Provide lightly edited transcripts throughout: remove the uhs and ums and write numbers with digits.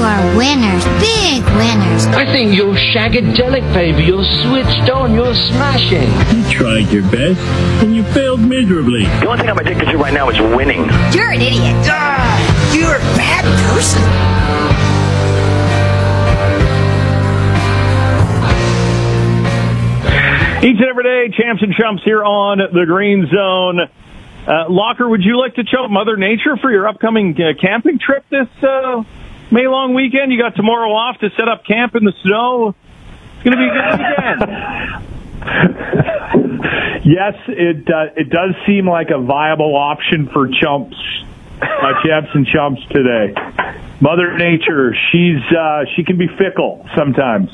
are winners, big winners. I think you're shagadelic, baby. You're switched on. You're smashing. You tried your best, and you failed miserably. The only thing I'm addicted to right now is winning. You're an idiot. You're a bad person. Each and every day, Champs and Chumps here on the Green Zone. Locker, would you like to chump Mother Nature for your upcoming camping trip this May long weekend? You got tomorrow off to set up camp in the snow. It's going to be a good weekend. Yes, it does seem like a viable option for chumps, Champs and Chumps today. Mother Nature, she can be fickle sometimes.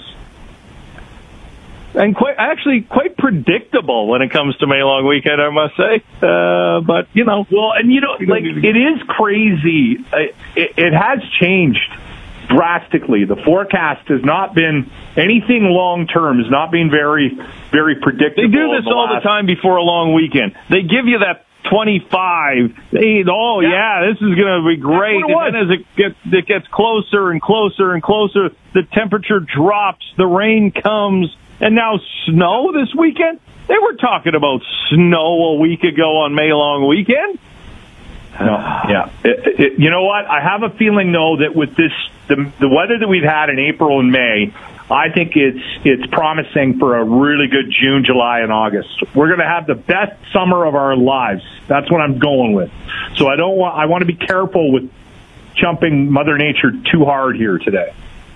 And quite predictable when it comes to May long weekend, I must say. But, it is crazy. It has changed drastically. The forecast has not been anything long term, has not been very, very predictable. They do this all the time before a long weekend. They give you that 25. This is going to be great. And then as it gets closer and closer and closer, the temperature drops, the rain comes. And now snow this weekend? They were talking about snow a week ago on May long weekend. No, yeah. You know what? I have a feeling, though, that with the weather that we've had in April and May, I think it's promising for a really good June, July, and August. We're going to have the best summer of our lives. That's what I'm going with. So I want to be careful with chumping Mother Nature too hard here today.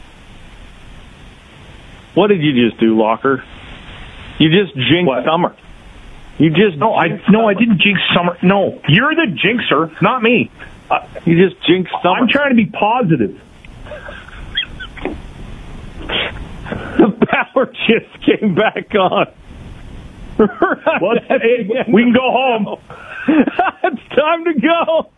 What did you just do, Locker? You just jinxed summer. You just I didn't jinx summer. No, you're the jinxer, not me. You just jinxed summer. I'm trying to be positive. The power just came back on. We can go home. It's time to go.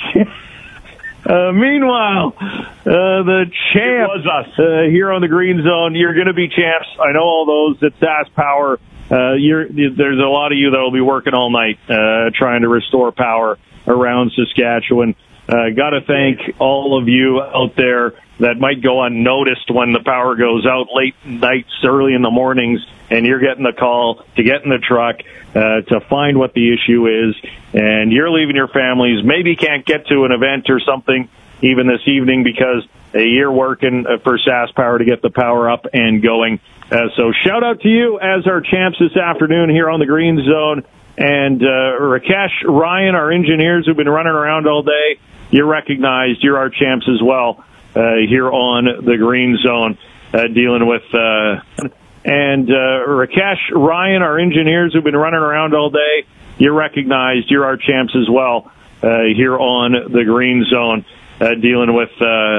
Meanwhile, the champs here on the Green Zone, you're going to be champs. I know all those at SAS Power. There's a lot of you that will be working all night trying to restore power around Saskatchewan. Got to thank all of you out there that might go unnoticed when the power goes out late nights, early in the mornings, and you're getting the call to get in the truck to find what the issue is, and you're leaving your families, maybe can't get to an event or something even this evening because you're working for SAS Power to get the power up and going. So shout out to you as our champs this afternoon here on the Green Zone. And Rakesh, Ryan, our engineers who've been running around all day, you're recognized. You're our champs as well here on the Green Zone, dealing with... And Rakesh, Ryan, our engineers who've been running around all day, you're recognized. You're our champs as well here on the Green Zone, dealing with...